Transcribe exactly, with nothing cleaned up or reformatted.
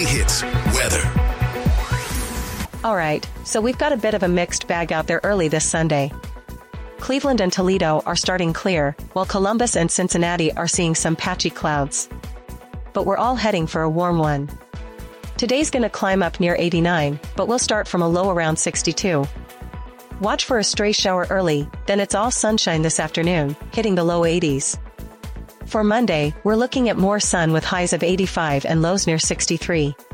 Daily Hits weather. All right, so we've got a bit of a mixed bag out there early this Sunday. Cleveland and Toledo are starting clear, while Columbus and Cincinnati are seeing some patchy clouds. But we're all heading for a warm one. Today's gonna climb up near eighty-nine, but we'll start from a low around sixty-two. Watch for a stray shower early, then it's all sunshine this afternoon, hitting the low eighties. For Monday, we're looking at more sun with highs of eighty-five and lows near sixty-three.